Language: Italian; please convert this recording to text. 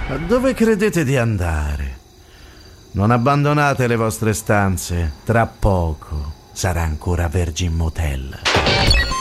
Ma dove credete di andare? Non abbandonate le vostre stanze. Tra poco sarà ancora Virgin Motel.